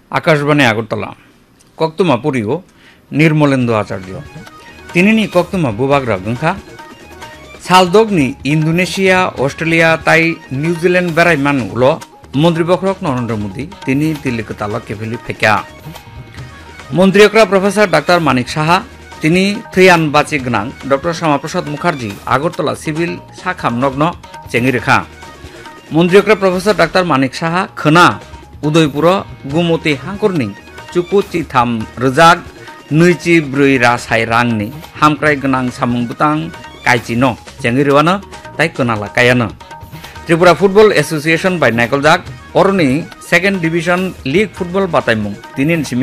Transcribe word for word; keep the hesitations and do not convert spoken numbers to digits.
আকাশবাণী আগরতলা কক্তমা পুরিও নির্মলেন্দু আচার্য তিনি কক্তমা বুবাগ্রা গংখা সালদগনি Indonesia Australia তাই New Zealand বেড়াই মান উল মন্ত্রী বখরক নরেন্দ্র মোদী তিনি দিল্লিকে তালক কেফেলি ফেকা মন্ত্রীকরা প্রফেসর ডাক্তার মানিক সাহা তিনি থৈয়ান বাচি গনাং ডক্টর শ্যামাপ্রসাদ মুখার্জি আগরতলা সিভিল সাখাম নগ্ন চেঙ্গি রেখা মন্ত্রীকরা professor doctor Manik Saha Khana Udaipur Gumti হাঙ্করনি চুকু চিথাম রজাক নৈচি ব্রৈ রাসাই রাংনি হামক্রাই গনাং সামুং বুতাং কাইচিनो Changi রেওয়ানো তাই কোনালা কায়ানো Tripura football association by নাইকল jack অরনি second division league football বাতাইমুং তিনি